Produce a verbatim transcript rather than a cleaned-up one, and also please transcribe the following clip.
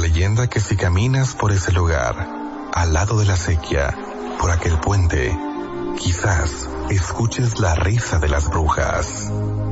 leyenda que si caminas por ese lugar, al lado de la acequia, por aquel puente, quizás escuches la risa de las brujas.